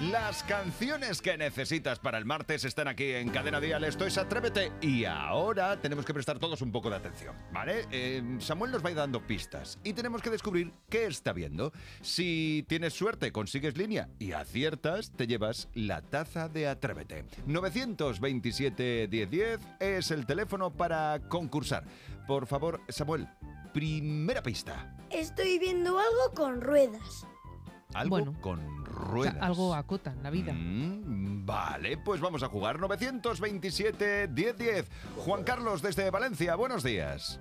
Las canciones que necesitas para el martes están aquí en Cadena Dial. Esto es Atrévete. Y ahora tenemos que prestar todos un poco de atención, ¿vale? Samuel nos va a ir dando pistas y tenemos que descubrir qué está viendo. Si tienes suerte, consigues línea y aciertas, te llevas la taza de Atrévete. 927-1010 es el teléfono para concursar. Por favor, Samuel, primera pista. Estoy viendo algo con ruedas. Algo con ruedas. O sea, algo acota en la vida. Vale, pues vamos a jugar. 927-1010. Juan Carlos desde Valencia, buenos días.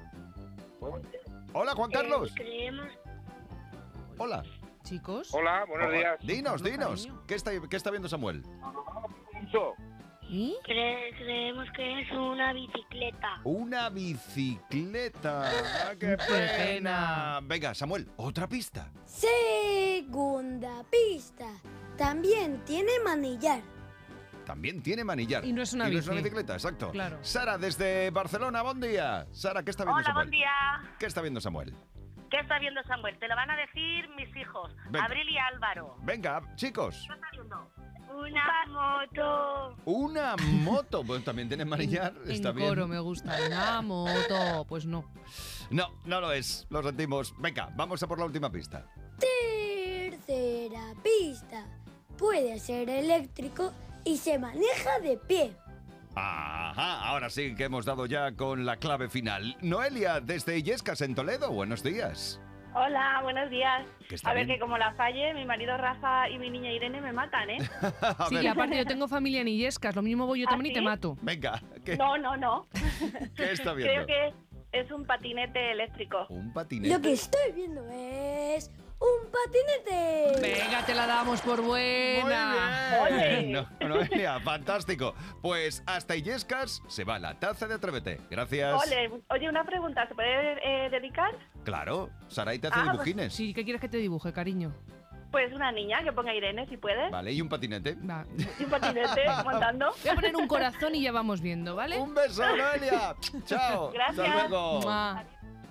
Hola, Juan Carlos. Creemos... Hola. Chicos. Hola, buenos días. Dinos. Cariño. ¿Qué está viendo Samuel? ¿Y? Creemos que es una bicicleta. Una bicicleta. ¡Ah, qué pena! Venga, Samuel, otra pista. Segunda pista. También tiene manillar. También tiene manillar. Y no es una no es una bici. bicicleta, exacto. Claro. Sara, desde Barcelona, buen día. Sara, ¿qué está viendo Hola, Samuel? buen día. ¿Qué está viendo Samuel? ¿Qué está viendo Samuel? Te lo van a decir mis hijos, Venga. Abril y Álvaro. Venga, chicos. ¿Qué está viendo? Una moto. Una moto. Bueno, también tiene manillar. Está En bien. coro me gusta. Una moto. Pues no. No, no lo es. Lo sentimos. Venga, vamos a por la última pista. Tercera pista. Puede ser eléctrico y se maneja de pie. Ajá, ahora sí que hemos dado ya con la clave final. Noelia, desde Illescas, en Toledo, buenos días. Hola, buenos días. Que está A ver, bien. que como la falle, mi marido Rafa y mi niña Irene me matan, ¿eh? A Sí, ver, y aparte yo tengo familia en Illescas. Lo mismo voy yo también y te sí? mato. venga, ¿qué, No. qué está viendo? Creo que es un patinete eléctrico. Un patinete. Lo que estoy viendo es un patinete. Venga, te la damos por buena. Muy bien. Ole. No, Noelia, fantástico. Pues hasta Illescas se va la taza de Atrévete. Gracias. Oye, una pregunta, ¿se puede dedicar? Claro, Saray te hace Ah, pues dibujines. Sí, ¿qué quieres que te dibuje, cariño? Pues una niña que ponga Irene, si puede. Vale, y un patinete. Va. Y un patinete montando. Voy a poner un corazón y ya vamos viendo, ¿vale? Un beso, Noelia. Chao. Gracias. Hasta luego. Mua.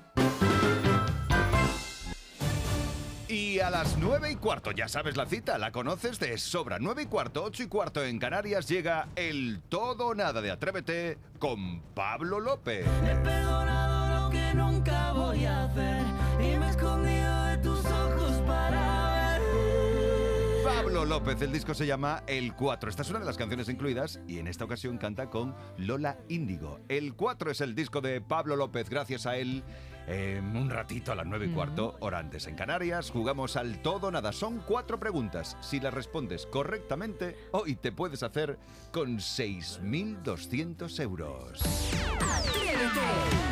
Y a las 9:15, ya sabes la cita, la conoces de sobra. 9:15, 8:15 en Canarias llega el Todo o Nada de Atrévete con Pablo López. He perdonado lo que nunca voy a hacer y me he escondido de tus ojos para ver. Pablo López, el disco se llama El 4. Esta es una de las canciones incluidas y en esta ocasión canta con Lola Índigo. El 4 es el disco de Pablo López, gracias a él. Un ratito a las 9:15, hora antes en Canarias, jugamos al Todo o Nada. Son 4 preguntas. Si las respondes correctamente, hoy te puedes hacer con 6.200 euros. Atrévete.